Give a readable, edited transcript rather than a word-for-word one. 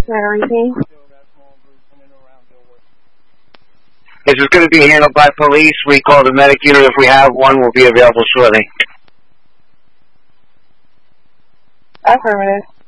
everything. This is going to be handled by police. We call the medic unit if we have one. Will be available shortly. Affirmative.